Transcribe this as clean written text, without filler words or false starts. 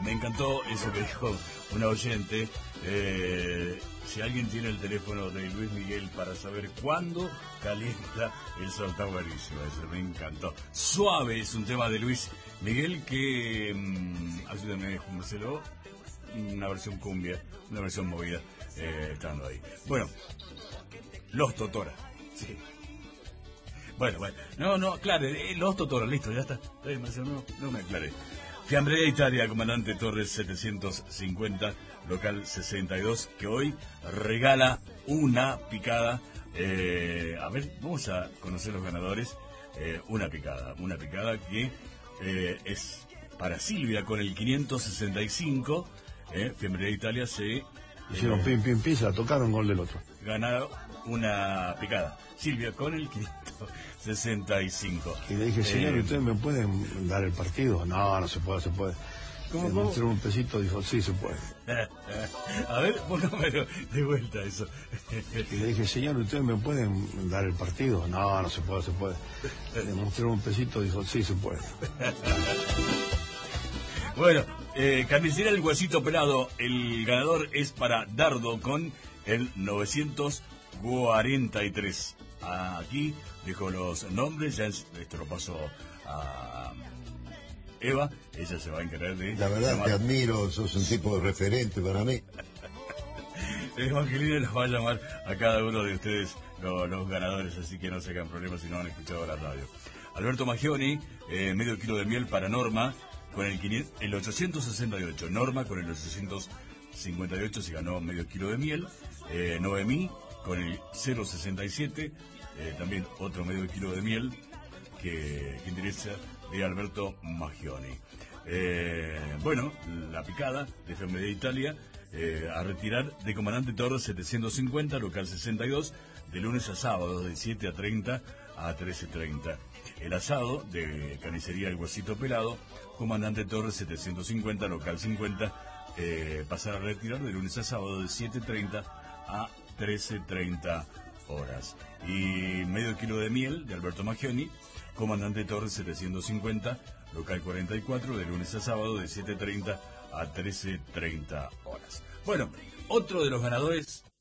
Me encantó eso que dijo una oyente. Si alguien tiene el teléfono de Luis Miguel para saber cuándo calienta el sol, está buenísimo. Eso me encantó. Suave es un tema de Luis Miguel que, ayúdame, Marcelo, una versión cumbia, una versión movida, estando ahí. Bueno, Los Totora. Sí. Bueno, no, claro, Los Totora, listo, ya está. Marcelo, no me aclaré. Fiambrería Italia, comandante Torres 750, local 62, que hoy regala una picada. A ver, vamos a conocer los ganadores. Una picada que es para Silvia con el 565. Fiambrería Italia se... Hicieron pim, pisa, tocaron gol del otro. Ganaron una picada. Silvia con el 565. Y le dije, señor, ¿ustedes me pueden dar el partido? No se puede. Le mostré un pesito, dijo, sí, se puede. A ver, póngamelo de vuelta eso. Y le dije, señor, ¿ustedes me pueden dar el partido? No se puede. Le mostré un pesito, dijo, sí, se puede. Bueno, carnicería El Huesito Pelado, el ganador es para Dardo con el 943. Aquí dejo los nombres, ya esto lo paso a Eva, ella se va a encargar de... La verdad te admiro, sos un tipo de referente para mí. Evangelina los va a llamar a cada uno de ustedes los ganadores, así que no se hagan problemas si no han escuchado la radio. Alberto Maggioni, medio kilo de miel para Norma, con el 868. Norma con el 858 se ganó medio kilo de miel. Noemí con el 067, también otro medio kilo de miel que interesa de Alberto Maggioni. Bueno, la picada de Fiambrería Italia a retirar de Comandante Torres 750, local 62, de lunes a sábado de 7:30 a 13:30. El asado de Carnicería El Huesito Pelado, Comandante Torres 750, local 50, pasar a retirar de lunes a sábado de 7:30 a 13:30 horas. Y medio kilo de miel de Alberto Maggioni, Comandante Torres 750, local 44, de lunes a sábado de 7:30 a 13:30 horas. Bueno, otro de los ganadores